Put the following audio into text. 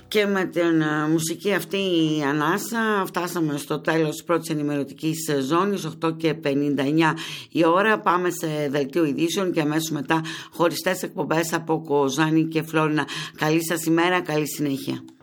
Και με την μουσική αυτή η ανάσα φτάσαμε στο τέλος της πρώτης ενημερωτικής ζώνης, 8:59 η ώρα. Πάμε σε δελτίο ειδήσεων και αμέσως μετά χωριστές εκπομπές από Κοζάνη και Φλόρινα. Καλή σας ημέρα, καλή συνέχεια.